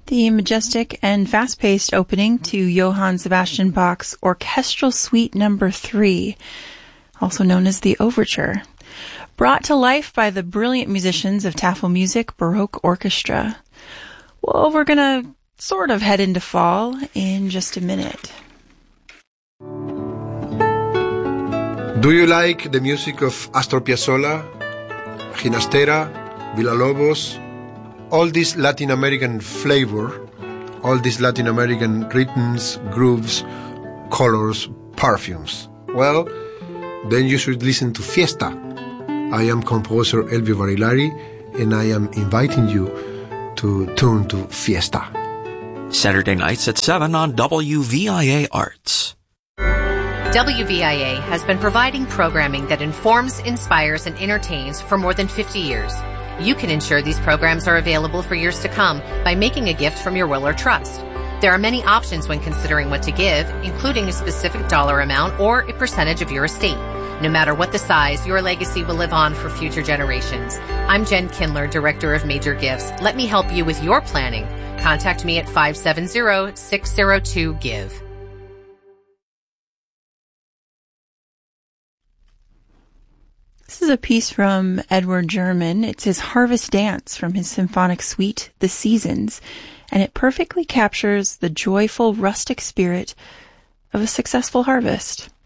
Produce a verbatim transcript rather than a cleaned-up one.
The majestic and fast-paced opening to Johann Sebastian Bach's Orchestral Suite Number three, also known as the Overture, brought to life by the brilliant musicians of Tafelmusik Baroque Orchestra. Well, we're gonna sort of head into fall in just a minute. Do you like the music of Astor Piazzolla, Ginastera, Villalobos, all this Latin American flavor, all these Latin American rhythms, grooves, colors, perfumes? Well, then you should listen to Fiesta. I am composer Elvio Barilari, and I am inviting you to tune to Fiesta. Saturday nights at seven on W V I A Arts. W V I A has been providing programming that informs, inspires, and entertains for more than fifty years. You can ensure these programs are available for years to come by making a gift from your will or trust. There are many options when considering what to give, including a specific dollar amount or a percentage of your estate. No matter what the size, your legacy will live on for future generations. I'm Jen Kindler, Director of Major Gifts. Let me help you with your planning. Contact me at five seven zero, six zero two, GIVE. This is a piece from Edward German. It's his Harvest Dance from his symphonic suite, The Seasons, and it perfectly captures the joyful rustic spirit of a successful harvest.